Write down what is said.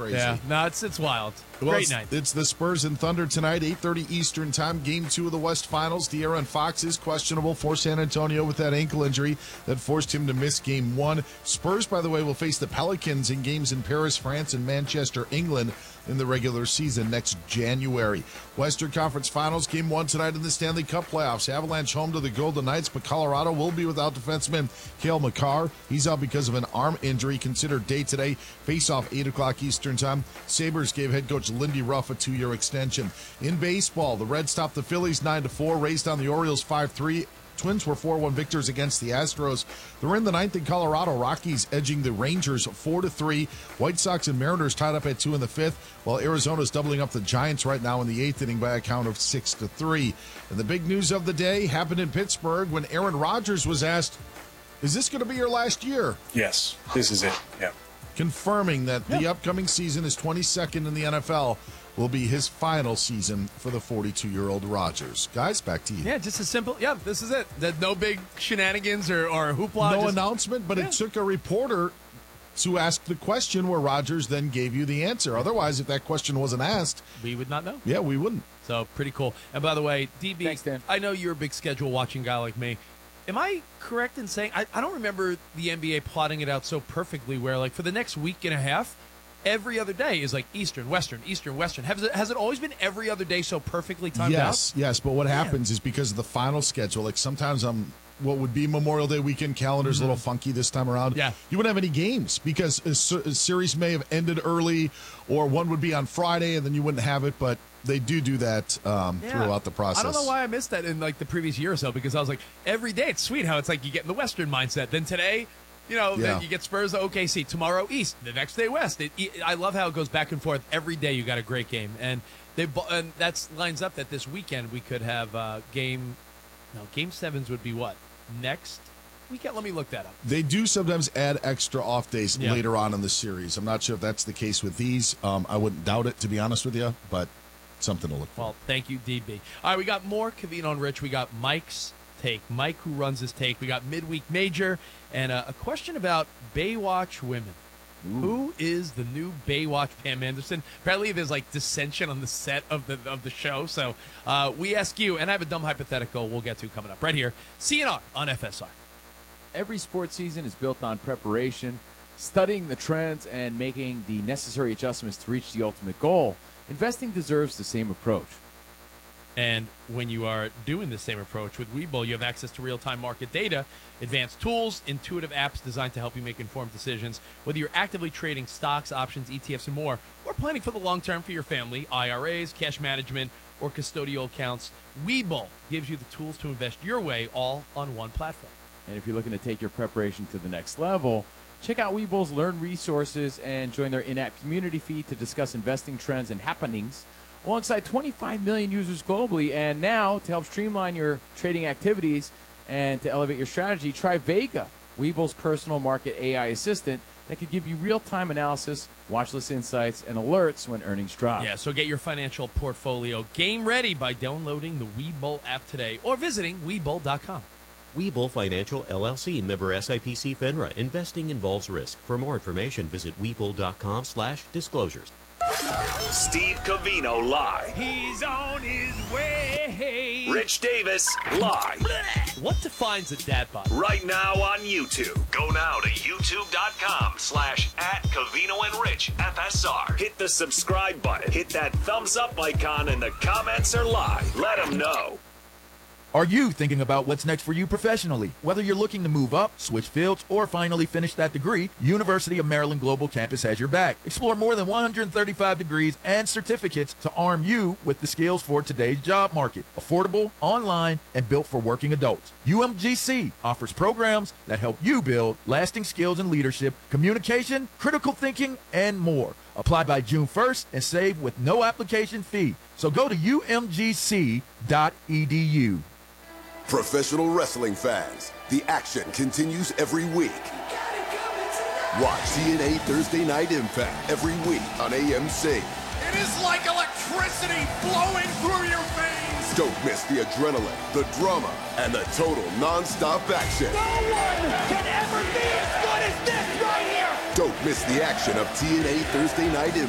crazy. Yeah, no, it's wild. Well, Great night. It's the Spurs and Thunder tonight, 8:30 Eastern time. Game 2 of the West Finals. De'Aaron Fox is questionable for San Antonio with that ankle injury that forced him to miss Game 1. Spurs, by the way, will face the Pelicans in games in Paris, France, and Manchester, England in the regular season next January. Western Conference Finals, Game 1 tonight in the Stanley Cup playoffs. Avalanche home to the Golden Knights, but Colorado will be without defenseman Cale Makar. He's out because of an arm injury, considered day today. Face-off 8 o'clock Eastern time. Sabres gave head coach Lindy Ruff a 2-year extension. In baseball, the Reds topped the Phillies 9-4, raised on the Orioles 5-3. Twins were 4-1 victors against the Astros. They're in the ninth in Colorado. Rockies edging the Rangers 4-3. White Sox and Mariners tied up at 2 in the fifth, while Arizona's doubling up the Giants right now in the eighth inning by a count of 6-3. And the big news of the day happened in Pittsburgh when Aaron Rodgers was asked, "Is this going to be your last year?" Yes, this is it. Yeah. Confirming that the upcoming season is 22nd in the NFL will be his final season for the 42-year-old Rodgers. Guys, back to you. Yeah, just a simple, this is it. No big shenanigans or hoopla. No announcement, but it took a reporter to ask the question where Rodgers then gave you the answer. Otherwise, if that question wasn't asked, we would not know. Yeah, we wouldn't. So, pretty cool. And by the way, DB, Thanks, Dan. I know you're a big schedule-watching guy like me. Am I correct in saying, I don't remember the NBA plotting it out so perfectly where, like, for the next week and a half, every other day is like Eastern, Western, Eastern, Western. Has it always been every other day so perfectly timed out? Yes, but what happens is because of the final schedule, like sometimes what would be Memorial Day weekend calendar's a little funky this time around. Yeah. You wouldn't have any games because a series may have ended early, or one would be on Friday and then you wouldn't have it, but they do that throughout the process. I don't know why I missed that in like the previous year or so, because I was like, every day it's sweet how it's like you get in the Western mindset. Then today, then you get Spurs to OKC. Tomorrow East. The next day West. I love how it goes back and forth. Every day you got a great game. And that lines up that this weekend we could have game 7s would be what? Next weekend? Let me look that up. They do sometimes add extra off days later on in the series. I'm not sure if that's the case with these. I wouldn't doubt it, to be honest with you, but something to look for. Well, thank you, DB. All right, we got more Covino and Rich. We got Mike's take. Mike, who runs his take. We got Midweek Major and a question about Baywatch women. Ooh. Who is the new Baywatch Pam Anderson? Apparently there's like dissension on the set of the show. So we ask you, and I have a dumb hypothetical we'll get to coming up right here. CNR on FSR. Every sports season is built on preparation, studying the trends, and making the necessary adjustments to reach the ultimate goal. Investing deserves the same approach. And when you are doing the same approach with Webull, you have access to real-time market data, advanced tools, intuitive apps designed to help you make informed decisions. Whether you're actively trading stocks, options, ETFs, and more, or planning for the long term for your family, IRAs, cash management, or custodial accounts, Webull gives you the tools to invest your way, all on one platform. And if you're looking to take your preparation to the next level, check out Webull's Learn resources and join their in-app community feed to discuss investing trends and happenings alongside 25 million users globally. And now, to help streamline your trading activities and to elevate your strategy, try Vega, Webull's personal market AI assistant that could give you real-time analysis, watch list insights, and alerts when earnings drop. Yeah, so get your financial portfolio game ready by downloading the Webull app today or visiting Webull.com. Webull Financial, LLC, member SIPC FINRA. Investing involves risk. For more information, visit Webull.com/disclosures. Steve Covino live. He's on his way. Rich Davis live. What defines a dad bod? Right now on YouTube. Go now to youtube.com/@CovinoandRichFSR. Hit the subscribe button. Hit that thumbs up icon, and the comments are live. Let them know. Are you thinking about what's next for you professionally? Whether you're looking to move up, switch fields, or finally finish that degree, University of Maryland Global Campus has your back. Explore more than 135 degrees and certificates to arm you with the skills for today's job market. Affordable, online, and built for working adults. UMGC offers programs that help you build lasting skills in leadership, communication, critical thinking, and more. Apply by June 1st and save with no application fee. So go to umgc.edu. Professional wrestling fans, the action continues every week. Watch TNA Thursday Night Impact every week on AMC. It is like electricity flowing through your veins. Don't miss the adrenaline, the drama, and the total non-stop action. No one can ever be as good as this right here. Don't miss the action of TNA Thursday Night Impact.